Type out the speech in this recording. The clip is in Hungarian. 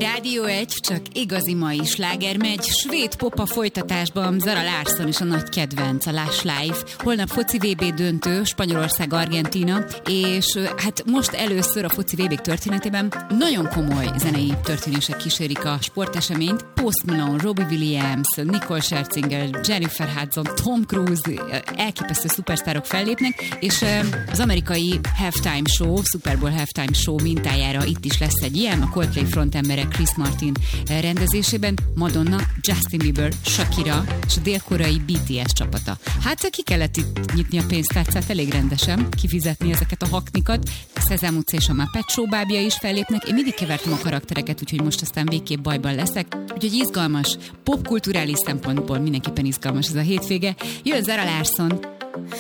Rádió 1, csak igazi mai sláger megy. Svéd popa folytatásban Zara Larsson is a nagy kedvenc, a Lush Life. Holnap foci VB döntő, Spanyolország-Argentína, és hát most először a foci VB történetében nagyon komoly zenei történések kísérik a sporteseményt. Post Malone, Robbie Williams, Nicole Scherzinger, Jennifer Hudson, Tom Cruise, elképesztő szupersztárok fellépnek, és az amerikai halftime show, Super Bowl halftime show mintájára itt is lesz egy ilyen, a Coldplay frontembere Chris Martin rendezésében, Madonna, Justin Bieber, Shakira és a dél-koreai BTS csapata. Hát ki kellett itt nyitni a pénztárcát elég rendesen, kifizetni ezeket a haknikat. Szezám utca és a Muppet Show bábja is fellépnek. Én mindig kevertem a karaktereket, úgyhogy most aztán végképp bajban leszek. Úgyhogy izgalmas, popkulturális szempontból mindenképpen izgalmas ez a hétvége. Jön Zara Larsson,